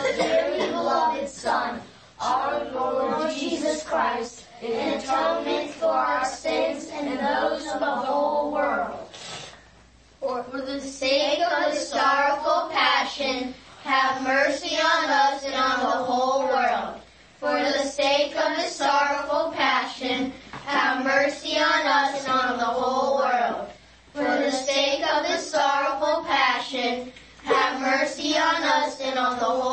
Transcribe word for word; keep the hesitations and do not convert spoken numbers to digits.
dearly beloved Son, our Lord Jesus Christ, in atonement for our sins and those of the whole world. For, for the sake of his sorrowful passion, have mercy on us and on the whole world. For the sake of his sorrowful passion, have mercy on us and on the whole world. For the sake of his sorrowful passion, have mercy on us and on the whole